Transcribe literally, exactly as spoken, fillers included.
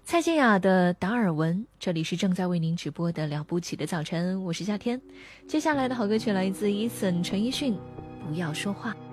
蔡健雅的达尔文，这里是正在为您直播的了不起的早晨，我是夏天。接下来的好歌曲来自 Eason 陈奕迅，不要说话。